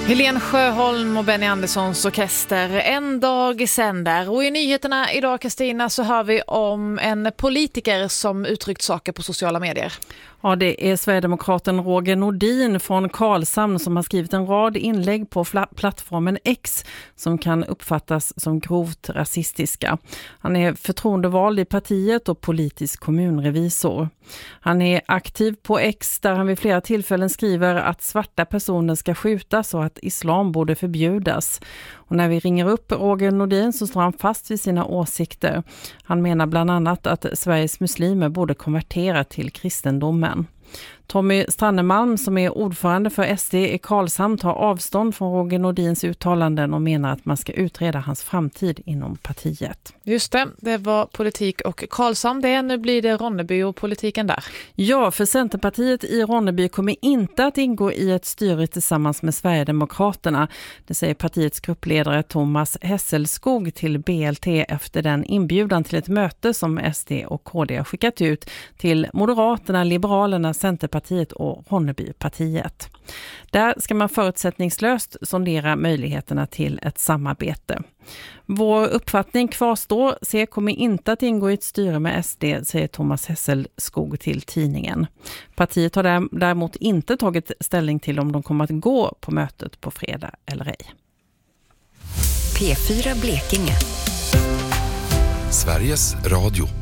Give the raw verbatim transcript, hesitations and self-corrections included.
Helene Sjöholm och Benny Anderssons orkester En dag sänder. Och i nyheterna idag, Kristina, så hör vi om en politiker som uttryckt saker på sociala medier. Ja, det är Sverigedemokraten Roger Nordin från Karlshamn som har skrivit en rad inlägg på fla- plattformen X som kan uppfattas som grovt rasistiska. Han är förtroendevald i partiet och politisk kommunrevisor. Han är aktiv på X där han vid flera tillfällen skriver att svarta personer ska skjutas och att islam borde förbjudas. Och när vi ringer upp Roger Nordin så står han fast vid sina åsikter. Han menar bland annat att Sveriges muslimer borde konvertera till kristendomen. Tommy Strannemalm som är ordförande för S D i Karlshamn tar avstånd från Roger Nordins uttalanden och menar att man ska utreda hans framtid inom partiet. Just det, det var politik och Karlshamn. Det, nu blir det Ronneby och politiken där. Ja, för Centerpartiet i Ronneby kommer inte att ingå i ett styre tillsammans med Sverigedemokraterna. Det säger partiets gruppledare Thomas Hesselskog till B L T efter den inbjudan till ett möte som S D och K D har skickat ut till Moderaterna, Liberalerna, Centerpartiet och Ronnebypartiet. Där ska man förutsättningslöst sondera möjligheterna till ett samarbete. Vår uppfattning kvarstår. C kommer inte att ingå i ett styre med S D, säger Thomas Hesselskog till tidningen. Partiet har däremot inte tagit ställning till om de kommer att gå på mötet på fredag eller ej. P fyra Blekinge. Sveriges Radio.